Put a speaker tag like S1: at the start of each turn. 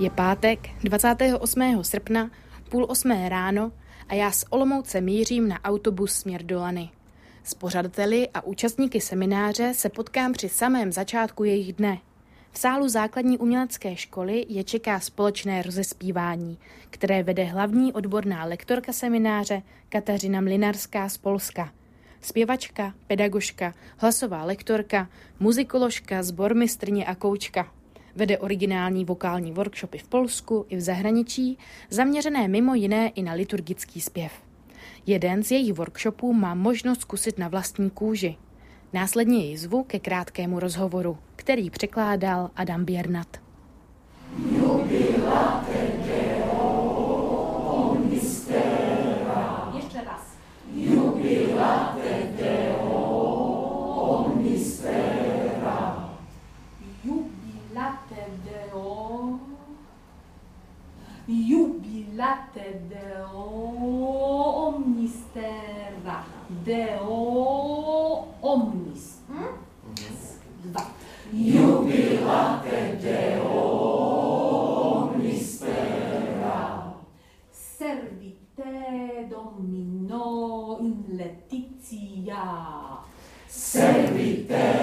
S1: Je pátek 28. srpna, 7:30 ráno a já z Olomouce mířím na autobus směr do Lany. S pořadateli a účastníky semináře se potkám při samém začátku jejich dne. V sálu základní umělecké školy je čeká společné rozespívání, které vede hlavní odborná lektorka semináře Kateřina Mlynarská z Polska. Zpěvačka, pedagožka, hlasová lektorka, muzikoložka, sbormistrně a koučka. Vede originální vokální workshopy v Polsku i v zahraničí, zaměřené mimo jiné i na liturgický zpěv. Jeden z jejich workshopů mám možnost zkusit na vlastní kůži. Následně ji zvu ke krátkému rozhovoru, který překládal Adam Biernat.
S2: Ještě raz.
S3: Jubilate Deo omnistera.
S2: Jubilate Deo. Jubilate Deo omnistera. Deo omnis. Dva.
S3: Jubilate Deo omnistera.
S2: Servite Domino in Laetitia.
S3: Servite